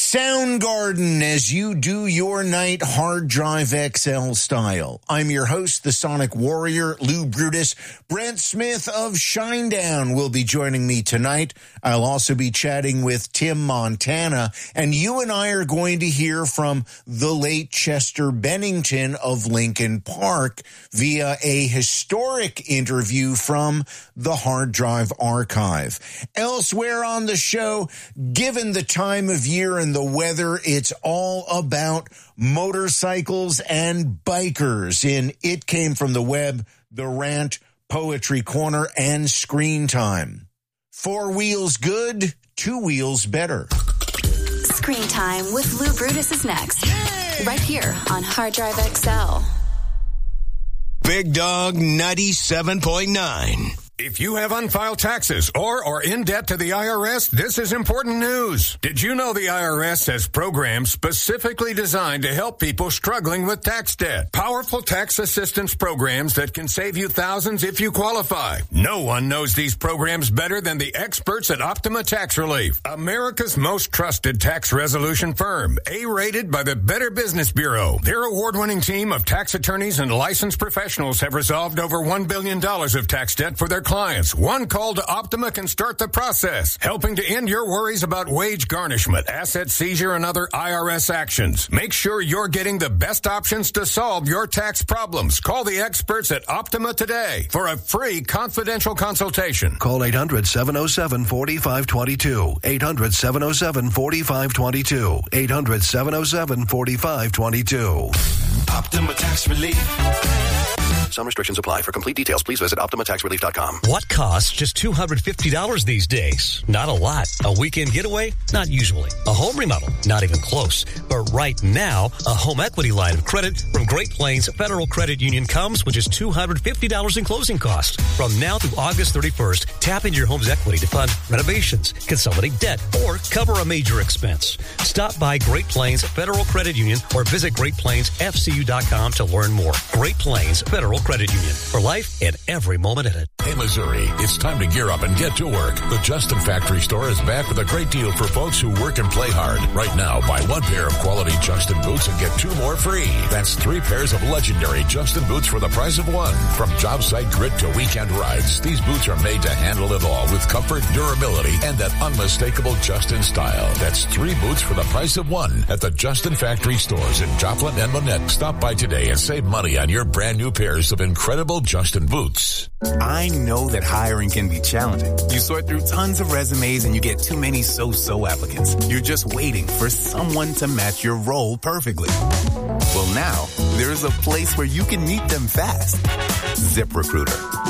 Soundgarden as you do your night hard drive XL style. I'm your host, the Sonic Warrior, Lou Brutus. Brent Smith of Shinedown will be joining me tonight. I'll also be chatting with Tim Montana, and you and I are going to hear from the late Chester Bennington of Linkin Park via a historic interview from the Hard Drive Archive. Elsewhere on the show, given the time of year and the weather, it's all about motorcycles and bikers in It Came From the Web, The Rant, Poetry Corner, and Screen Time. 4 wheels good, 2 wheels better. Screen Time with Lou Brutus is next. Yay! Right here on Hard Drive XL. Big Dog 97.9. If you have unfiled taxes or are in debt to the IRS, this is important news. Did you know the IRS has programs specifically designed to help people struggling with tax debt? Powerful tax assistance programs that can save you thousands if you qualify. No one knows these programs better than the experts at Optima Tax Relief, America's most trusted tax resolution firm, A-rated by the Better Business Bureau. Their award-winning team of tax attorneys and licensed professionals have resolved over $1 billion of tax debt for their clients. One call to Optima can start the process, helping to end your worries about wage garnishment, asset seizure, and other IRS actions. Make sure you're getting the best options to solve your tax problems. Call the experts at Optima today for a free confidential consultation. Call 800-707-4522. 800-707-4522. 800-707-4522. Optima Tax Relief. Some restrictions apply. For complete details, please visit OptimaTaxRelief.com. What costs just $250 these days? Not a lot. A weekend getaway? Not usually. A home remodel? Not even close. But right now, a home equity line of credit from Great Plains Federal Credit Union comes with just $250 in closing costs. From now through August 31st, tap into your home's equity to fund renovations, consolidate debt, or cover a major expense. Stop by Great Plains Federal Credit Union or visit GreatPlainsFCU.com to learn more. Great Plains Federal Credit Union. For life and every moment in it. Hey, Missouri, it's time to gear up and get to work. The Justin Factory Store is back with a great deal for folks who work and play hard. Right now, buy 1 pair of quality Justin boots and get 2 more free. That's 3 pairs of legendary Justin boots for the price of 1. From job site grit to weekend rides, these boots are made to handle it all with comfort, durability, and that unmistakable Justin style. That's 3 boots for the price of 1 at the Justin Factory Stores in Joplin and Lynette. Stop by today and save money on your brand new pairs of incredible Justin boots. I know that hiring can be challenging. You sort through tons of resumes and you get too many so-so applicants. You're just waiting for someone to match your role perfectly. Well, now there's a place where you can meet them fast. ZipRecruiter.